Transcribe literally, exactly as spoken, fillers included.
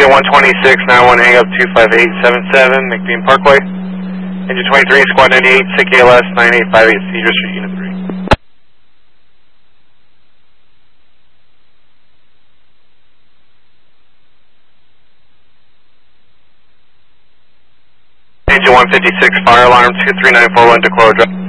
Engine one twenty-six, nine one hang up two five eight seven seven, McBean Parkway. Engine twenty-three, Squad ninety-eight, S I C A L S nine eight five eight, Cedar Street, Unit three. Engine one fifty-six, fire alarm two three nine four one, Decoral Drive.